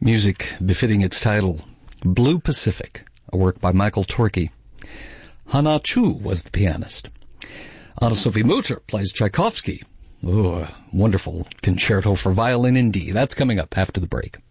Music befitting its title, Blue Pacific, a work by Michael Torke. Hana Chu was the pianist. Anna-Sophie Mutter plays Tchaikovsky. Oh, wonderful concerto for violin in D. That's coming up after the break.